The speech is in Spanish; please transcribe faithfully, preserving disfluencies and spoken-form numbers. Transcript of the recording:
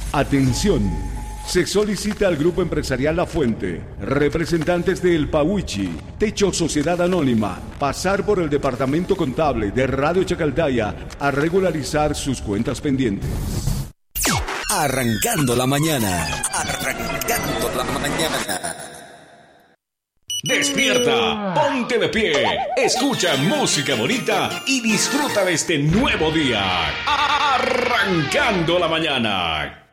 Atención. Se solicita al Grupo Empresarial La Fuente, representantes de El Pauichi, Techo Sociedad Anónima, pasar por el Departamento Contable de Radio Chacaltaya a regularizar sus cuentas pendientes. Arrancando la mañana. Arrancando la mañana. Despierta, ponte de pie, escucha música bonita y disfruta de este nuevo día. Arrancando la mañana.